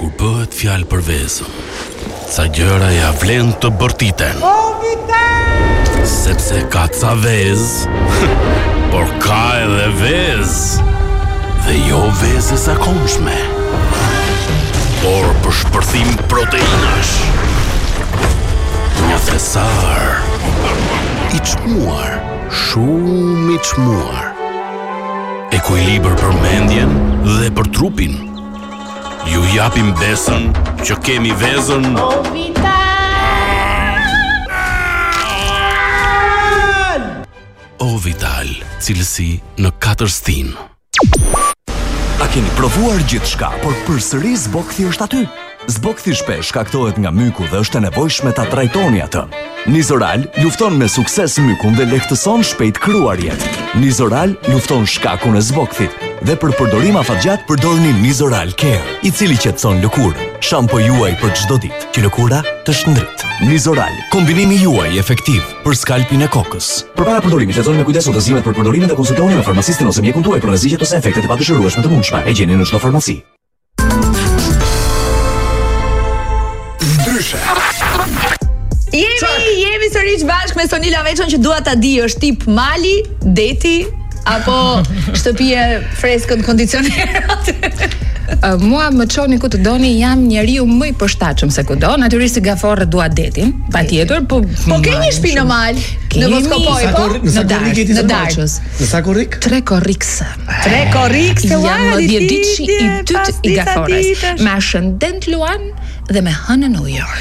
Kur bëhet fjalë për vezën, sa gjëra ja vlen të bërtiten. Sepse ka ca vezë, por ka edhe vezë. Dhe jo vezë e zakonshme, por për shpërthim proteinash. Një thesar i çmuar, shumë i çmuar. Ekuilibër për mendjen dhe për trupin. Ju japim besën që kemi vezën Ovital, cilësi në 4 stin. A keni provuar gjithçka, por përsëri zbokthi është aty? Zbokthi shpesh shkaktohet nga myku dhe është e nevojshme ta trajtoni atë. Nizoral lufton me sukses mykun dhe lehtëson shpejt kruarjet. Nizoral lufton shkakun e zbokthit dhe për përdorim afatgjat përdorni Nizoral Care, i cili qetëson lëkurën. Shampo juaj për çdo ditë, që lëkura të shndrit. Nizoral, kombinimi juaj efektiv për skalpin e kokës. Përpara përdorimit, lexoni me kujdes udhëzimet për përdorimin dhe konsultoni me farmacistin ose mjekun tuaj për rreziqet ose efektet e padëshirueshme të mundshme. E gjeni në çdo farmaci. Jemi sërish bashkë me Sonila Veçon që dua ta di, është tip mali, deti apo shtëpie freskët kondicionerat? Mua më çoni ku të doni, jam njeriu më i përshtatshëm se kudo. Natyrisht si gaforre dua detin, patjetër, po ke një shtëpi në mal, në Voskopoj, po? Në Darçës. Në sa korrik? 3 korrikse. 3 korrikse, jam më djediçi i dytë i gaforres, me ascendent Luan dhe me hënën ujor.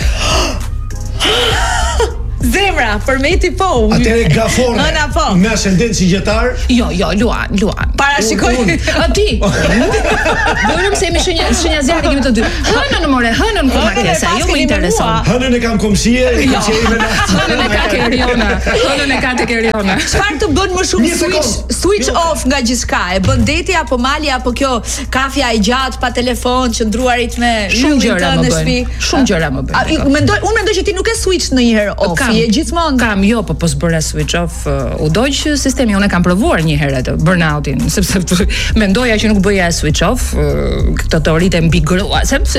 Zemra, përmeti po. Atëre gafore. Nëna po. Me ascendent si gjetar? Jo, Luan. Parashikoj. Ti. Dorim se mi shenja zjarri kemi të dy. Hënën hënën ku ma kesa, jo më intereson. Hënën e kam komshie, hënën e ka te Keriona. Çfarë të bën më shumë switch off nga gjithçka? E bën deti apo mali apo kjo kafja e gjatë pa telefon, qëndruarit me shumë gjëra më bën. Shumë gjëra më bën. Unë mendoj që ti nuk e switch ndonjëherë off. Je gjithmonë. Kam, jo, po s'bëra switch off. U doq sistemi, unë e kam provuar një herë atë burnoutin, sepse mendoja që nuk bëja switch off, këto teoritë mbi grua, sepse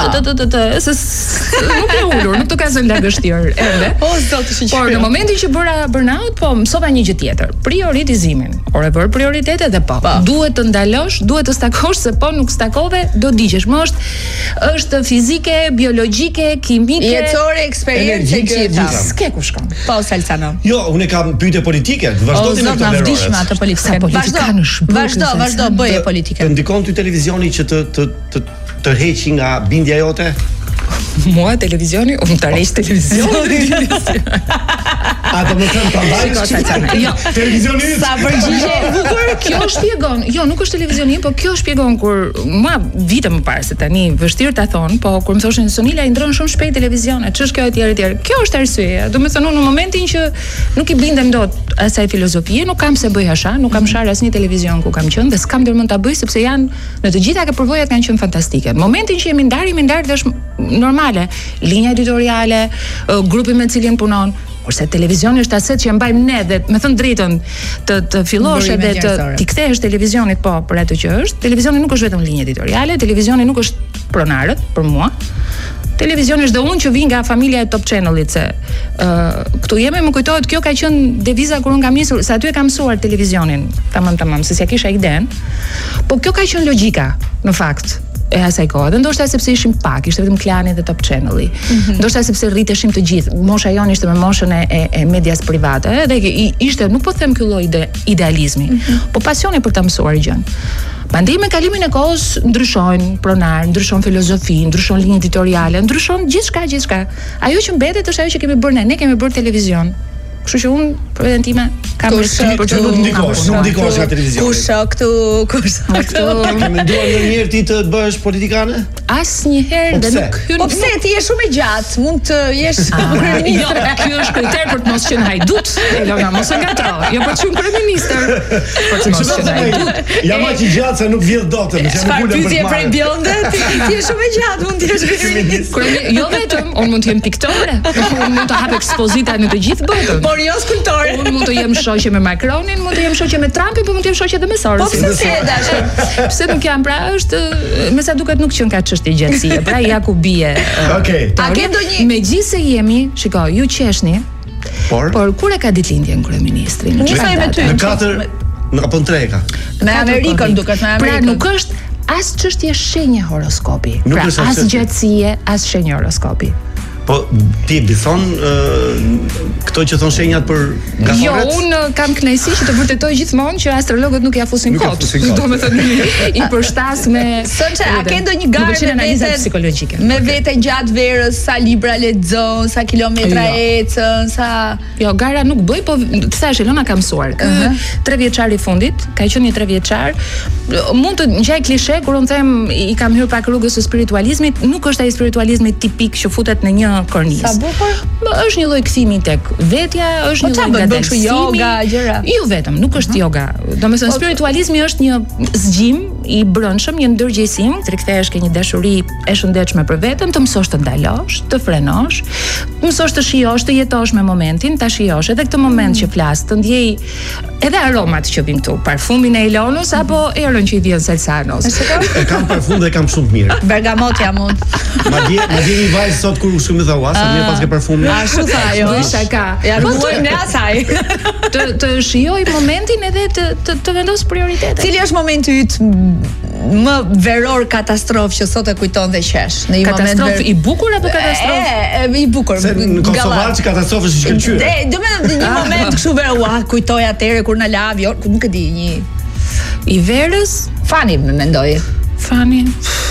nuk e ulur, nuk të ka zënë lagështir ende. Por në momentin që bëra burnout, po mësova një gjë tjetër, prioritizimin. Ore për prioritete dhe po. Duhet të ndalosh, duhet të stakosh, se po nuk stakove, do digjesh. Më është fizike, biologjike, kimike, jetore, eksperiencë gjitha. S'ke ku shkon. Po Salsano. Jo, unë kam pyetje politike. Vazhdoni me këtë vdishme atë politikë. Vazhdo, bëje politike. Të ndikon ty televizioni që të heqi nga bindja jote? Mua televizioni, unë të rejsh televizioni. A do më thënë të ndajsh? Jo, televizioni? Sa përgjigje e bukur. Kjo shpjegon, jo, nuk është televizioni, po kjo shpjegon kur mua vite më parë se tani vështirë ta thon, po kur më thoshin Sonila i ndron shumë shpejt televizionet, ç'është kjo etj. Kjo është arsyeja. Do të thonë unë në momentin që nuk i bindem dot asaj filozofie, nuk kam se bëj asha, nuk kam shar asnjë televizion ku kam qenë dhe s'kam ndërmend ta bëj sepse janë në të gjitha këto përvojat kanë qenë fantastike. Në momentin që jemi ndarë dhe është normale, linja editoriale, grupi me cilin punon, kurse televizioni është aset që mbajmë ne dhe me thënë drejtën të fillosh edhe t'i kthesh televizionit po për atë që është. Televizioni nuk është vetëm linjë editoriale, televizioni nuk është pronarët për mua. Televizioni është dhe unë që vi nga familja e Top Channelit, se këtu jemi, më kujtohet, kjo ka qenë deviza kur unë kam nisur, se aty e kam mësuar televizionin, tamam, se s'ja kisha iden, po kjo ka qenë logjika, në fakt, e asaj kohë. Dhe ndoshta sepse ishim pak, ishte vetëm Klani dhe Top Channel-i. Ndoshta sepse rriteshim të gjithë. Mosha jonë ishte me moshën e medias private, dhe ishte, nuk po them ky lloj idealizmi, po pasioni për ta mësuar gjën. Prandaj me kalimin e kohës ndryshojnë pronar, ndryshon filozofi, ndryshon linjë editoriale, ndryshon gjithçka. Ajo që mbetet është ajo që kemi bërë ne kemi bërë televizion. Kështu që unë për veten time kam respektim për çdo nuk ndikosh nga televizioni. Kush këtu. Ke menduar ndonjëherë ti të bëhesh politikane? Asnjëherë dhe nuk hyn. Po pse ti je shumë e gjatë, mund të jesh kryeminist. Jo, ky është kriter për të mos qenë hajdut. Elona, mos e ngatro. Jo për të qenë kryeministër. Për të mos qenë hajdut. Jam aq i gjatë se nuk vjedh dot, më jam ulur për të prej bjonde, ti je shumë e gjatë, mund të jesh kryeminist. Jo vetëm, unë mund të jem piktore. Unë mund të hap ekspozita në të gjithë botën. por jo skultore. Unë mund të jem shoqe me Macronin, mund të jem shoqe me Trumpin, po mund të jem shoqe edhe me Sorosin. Po pse dashur? Pse nuk jam, pra është me sa duket nuk qen ka çështje gjatësie. Pra ja ku bie. Okej. A ke ndonjë Megjithëse jemi, shikoj, ju qeshni, por kur e ka ditëlindjen kryeministri? Nisaj me ty. Në 4 apo në 3 ka. Me Amerikën duket, me Pra Amerikën. nuk është as çështje shenje horoskopi. Nuk Pra është as se- gjatësie, as shenje horoskopi. Po ti bithon këto që thon shenjat për Jo, gaforret? unë kam kënaqësi që të vërtetoj gjithmonë që astrologët nuk ja fusin Nuk ja kot. fusin kot. Domethënë i përshtas me Sonçe, a ke ndonjë Më garë pëlqen me analizat veten psikologjike. Me veten gjatë verës, sa libra lexon, sa kilometra Jo. ecën, sa Jo, gara nuk bëj, po të thash Elona ka mësuar. Ky 3 vjeçar i fundit, ka qenë një 3 vjeçar, mund të ngjaj klishe kur unë them i kam hyrë pak rrugës së spiritualizmit, nuk është ai spiritualizmi tipik që futet në një kornizë. Sa bukur. Është një lloj kthimi tek vetja, është Po një qa lloj bën, bën ngadalësimi. kështu yoga, gjëra? Jo vetëm, nuk është yoga. Domethënë spiritualizmi është një zgjim i brendshëm, një ndërgjegjësim, të rikthehesh ke një dashuri e shëndetshme për veten, të mësosh të ndalosh, të frenosh, mësosh të shijosh, të jetosh me momentin, ta shijosh edhe këtë moment që flas, të ndjej edhe aromat që vijnë këtu, parfumin e Ilonës apo erën që i vjen Selsanos. E kam parfum dhe kam shumë të mirë. bergamotja mund. Madje një vajzë sot kur ushqim me dhaua, sa mirë pas ke parfumin. Ashtu tha ajo. Bëj shaka. Ja Po ruajmë ne asaj. të shijoj momentin edhe të vendos prioritetet. Cili është momenti yt më veror katastrofë që sot e kujton dhe qesh? Në një moment Katastrofë i bukur apo katastrofë? I bukur. Se në Kosovar që katastrofë është i shkëlqyer. Do të një moment kështu ver, ua, kujtoj atëre kur na la avion, nuk e di, një I verës, fani më mendoj. fani.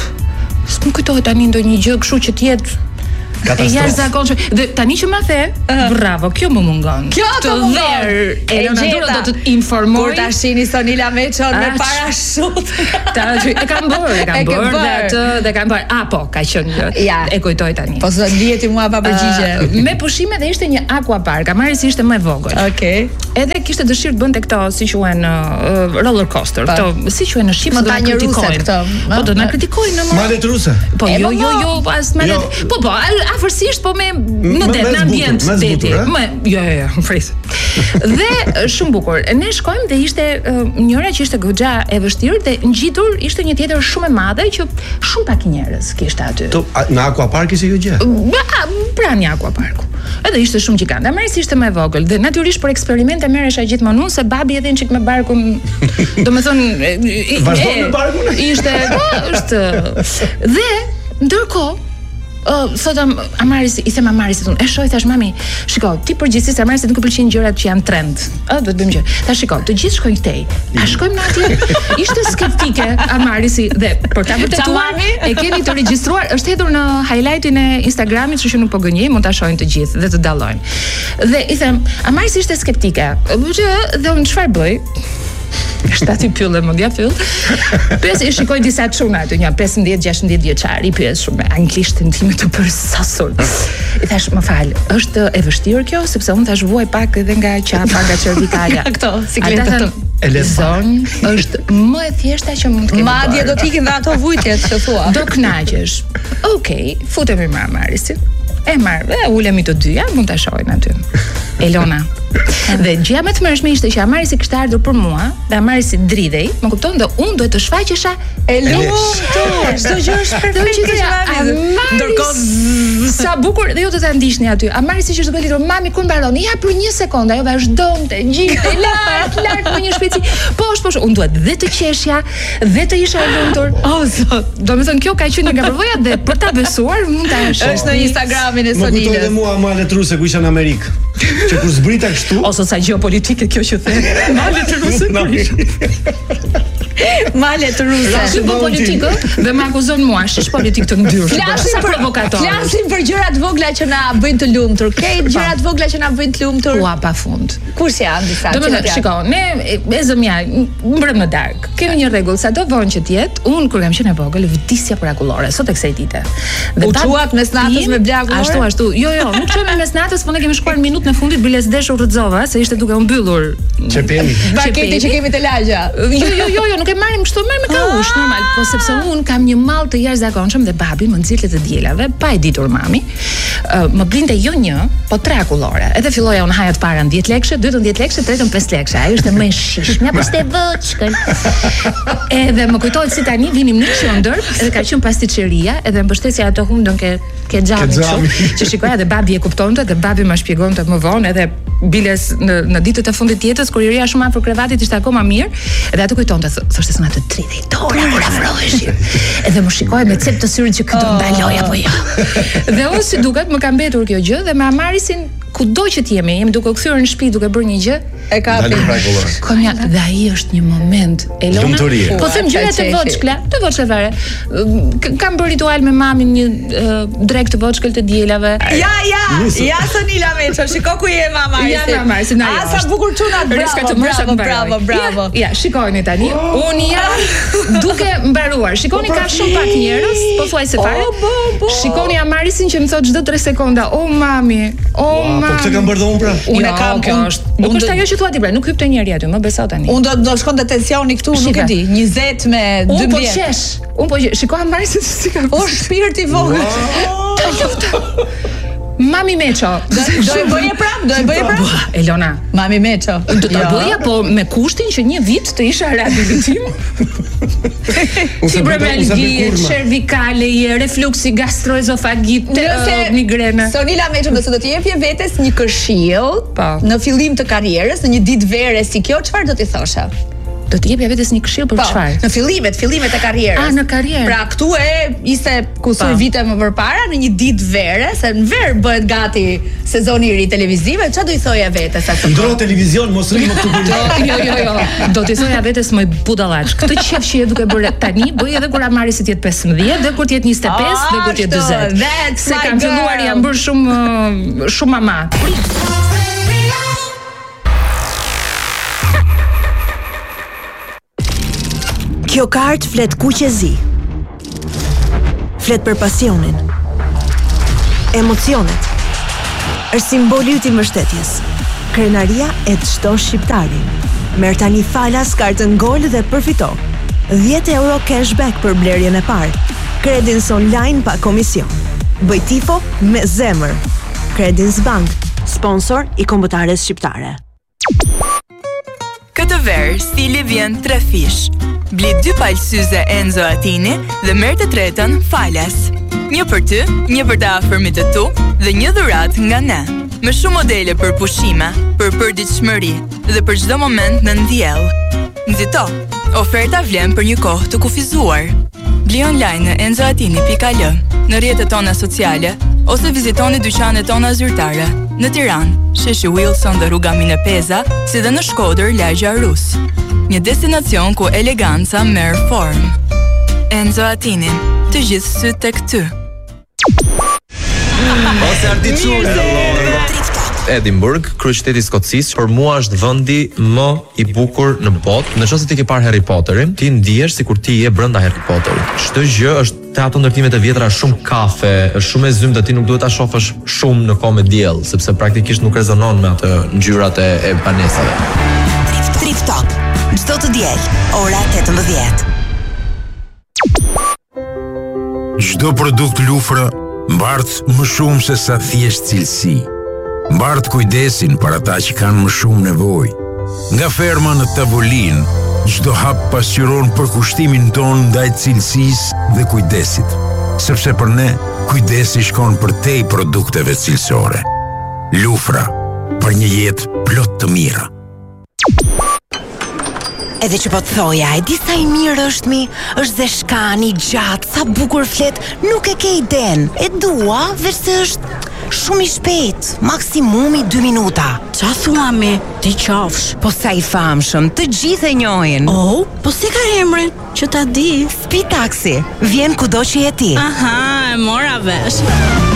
S'm kujtohet tani ndonjë gjë kështu që të jetë e Katastrofë. jashtëzakonshme. Dhe tani që ma the, bravo, kjo më mungon. Kjo të mungon. Elona E Duro gjeta. do të informoj. Kur ta shihni Sonila Meçon me Aq. parashut. E kam bërë, E ke dhe bërë. atë dhe kam bërë. Po, ka qenë gjë. Ja. E kujtoj tani. Po zë ndiheti mua pa përgjigje. Me pushime dhe ishte një aquapark, Amaris ishte më e vogël. Okej. Edhe kishte dëshirë të bënte këto, si quhen roller coaster, Po. këto si quhen në shqip, do na Montanjë ruse kritikojnë. këto, Po do na ë? kritikojnë në Malet ruse. Po E, jo, po, jo, po. jo, pas malet. Jo. Po, afërsisht, po me në Me det, në zbutur, ambient me zbutur, deti. Jo, prit. Dhe shumë bukur. Ne shkojmë dhe ishte njëra që ishte goxha e vështirë dhe ngjitur ishte një tjetër shumë e madhe që shumë pak njerëz kishte aty. Në aquapark ishte kjo gjë. Pranë një aquaparku. Edhe ishte shumë gjigant. Amaris ishte më e vogël dhe natyrisht për eksperimente merresha gjithmonë unë se babi edhe një çik me barkun. Domethënë Vazhdon me barkun? Ishte, po, është. Dhe ndërkohë thotam Amaris, i them Amarisit unë, e shoj thash mami, shiko, ti përgjithsisht Amarisit nuk i pëlqejnë gjërat që janë trend. Do të bëjmë gjë. Thash shiko, të gjithë shkojnë këtej. A shkojmë në atje? Ishte skeptike Amarisi dhe për ta vërtetuar mami? e keni të regjistruar, është hedhur në highlightin e Instagramit, kështu që nuk po gënjej, mund ta shohin të gjithë dhe të dallojnë. Dhe i them, Amarisi ishte skeptike. Dhe unë çfarë bëj? Shtati pylle mundja pyll. Pyes i shikoj disa çuna aty, një 15-16 vjeçar, i pyes shumë me anglishtin time të përsosur. I thash, më fal, është e vështirë kjo sepse unë thash vuaj pak edhe nga qapa, nga cervikala. Këto, sikletat Ata të- thënë, E le pak. zonjë, është më e thjeshta që mund të kemi. Madje do t'ikin dhe ato vujtjet që thua. Do kënaqesh. Okej, futemi me Amarisin. E marr, ulemi të dyja, mund ta shohin aty. Elona. Dhe gjëja më të mërshme ishte që Amarisi kishte ardhur për mua, dhe Amarisi dridhej, më kupton, dhe unë duhet të shfaqesha E lumtur, çdo gjë është perfekte që mami. Ndërkohë sa bukur dhe ju do ta ndiqni aty. Amarisi që është duke lidhur, mami kur mbaron? Ja për një sekondë, ajo vazhdonte, ngjite lart me një shpejtësi. Poshtë, unë duhet dhe të qeshja, dhe të isha e lumtur. O zot, domethënë kjo ka qenë nga përvoja dhe për ta besuar mund ta shoh. Është në Instagramin e Më kujtoi edhe Sonilës. mua malet ruse ku isha në Amerikë. Që kur zbrita kështu, Ose sa gjeopolitike kjo që the. Malet ruse kur isha. Malet ruse. Shumë po politikë dhe më akuzon mua, shish politik të ndyrshëm. Sa provokator. Flasim për gjërat vogla që na bëjnë të lumtur. Këto gjërat vogla që na bëjnë të lumtur. Ua pafund. Kush janë disa? Domethënë, shiko, ne e zëmja, mbrëm në darkë. Kemi një rregull, sado vonë që të jetë, unë kur kam qenë e vogël, vdisja për akullore, sot e kësaj dite. U çuat mes natës me ble akullore? Ashtu. Jo, nuk çuam mes natës, po ne kemi shkuar në minutën e fundit biles desh u rrëzova se ishte duke u mbyllur. çepeni. Paketi që kemi të lagja. Jo, nuk nuk e marrim kështu, marrim me kaush normal, po sepse un kam një mall të jashtëzakonshëm dhe babi më nxirrte të dielave, pa e ditur mami. Më blinte jo një, po 3 akullore. Edhe filloja unë haja të parën 10 lekëshe, dytën 10 lekëshe, tretën 5 lekëshe. Ai është më e shishme, apo s'te voçkën. Edhe më kujtohet si tani vinim në qendër, edhe ka qenë pasticceria, edhe mbështesja ato hundën ke xhamin kështu, që shikoja dhe babi e kuptonte dhe babi më shpjegonte më vonë edhe biles në ditët e fundit të jetës kur i rija shumë afër krevatit ishte akoma mirë, edhe ato kujtonte thoshte se na të 30 dora kur afroheshin. Edhe më shikoi me cep të syrit që këtu ndaloj apo jo. Dhe unë si duket më ka mbetur kjo gjë dhe me Amarisin kudo që t'jemi, jemi duke u kthyer në shtëpi duke bërë një gjë, e ka konja dhe ai është një moment Elona. Po them gjëra të voçkla fare. Kam bërë ritual me mamin një drek të voçkël të dielave. Ja Sonila Meço, shiko ku je mama. Ja mama, si na. Sa bukur çuna, bravo. Ja, shikojeni tani. Unë jam duke mbaruar. Shikoni ka shumë pak njerëz, po thuaj se fare. Shikoni Amarisin që më thot çdo 3 sekonda, "O mami, o mami." Po këtë kam bërë dhe unë pra. Unë kam kjo është. Nuk është ajo që thua ti pra, nuk hypte njeri aty, më beso tani. Unë do shkonte tensioni këtu, nuk e di. 20 me 12. Unë po qesh. Unë po shikoj Amarisin si ka. O shpirti i vogël. Mami Meço. Do e bëje prap? Elona. Mami Meço. Do ta bëja, po me kushtin që 1 vit të isha rehabilitim. Fibromialgi, cervikale, refluksi, gastroezofagit, migrene. Sonila Meço, nëse do të jepje vetes një këshill në fillim të karrierës, në një ditë vere si kjo, çfarë do t'i thoshe? Do t'i jepja vetes një këshill për çfarë? Në fillimet e karrierës. Në karrierë. Pra këtu ishte kusur vite më përpara në një ditë vere, se në verë bëhet gati sezoni i ri televiziv, çfarë do i thoja vetes atë? Ndro televizion, mos rri më këtu. Jo. Do t'i thoja vetes më budallaç. Këtë qef që je duke bërë tani, bëj edhe kur Amarisit jetë 15 dhe kur të jetë 25 dhe kur të jetë 40. Se kanë filluar janë bërë shumë mama. Kjo kartë flet kuqezi. Flet për pasionin, emocionet. Është simboli i mbështetjes. Krenaria e çdo shqiptari. Merr tani falas kartën Gol dhe përfito 10 euro cashback për blerjen e parë. Credins online pa komision. Bëj tifo me zemër. Credins Bank, sponsor i kombëtares shqiptare. Këtë verë, stili vjen 3 fish. Bli 2 palë syze Enzo Attini dhe merr të tretën falas. Një për ty, një për të afërmit të tu dhe një dhurat nga ne. Me shumë modele për pushime, për përditshmëri dhe për çdo moment në ndjell. Nxito, oferta vlen për një kohë të kufizuar. Bli online në enzoatini.al, në rrjetet tona sociale ose vizitoni dyqanet tona zyrtare në Tiranë, sheshi Wilson dhe rruga Minepeza, si dhe në Shkodër, lagja Rus. Një destinacion ku eleganca merr formë. Enzo Attini, të gjithë syt tek ty. Ose Arditshur. Edinburgh, kryeqyteti i Skocisë, për mua është vendi më i bukur në botë. Nëse ti ke parë Harry Potterin, ti ndihesh sikur ti je brenda Harry Potterit. Çdo gjë është te ato ndërtimet e vjetra, shumë kafe, është shumë e zymt, ti nuk duhet ta shohësh shumë në kohë me diell, sepse praktikisht nuk rezonon me atë ngjyrat e banesave. Trip Top. Çdo të diel, ora 18. Çdo produkt Lufra mbart më shumë se sa thjesht cilësi. Mbart kujdesin për ata që kanë më shumë nevojë. Nga ferma në tavolinë, çdo hap pasqyron përkushtimin ton ndaj cilësisë dhe kujdesit. Sepse për ne, kujdesi shkon përtej produkteve cilësore. Lufra, për një jetë plot të mira. Edhe që po të thoja, e di sa i mirë është mi, është dhe shkani, gjatë, sa bukur flet, nuk e ke iden. E dua, vërse është shumë i shpejt, maksimumi 2 minuta. Qa thua mi, ti qafsh? Po sa i famshëm, të gjithë e njohin. Oh, po si ka emrin, që ta di? Speed Taxi, vjen kudo që je ti. Aha, e mora vesh.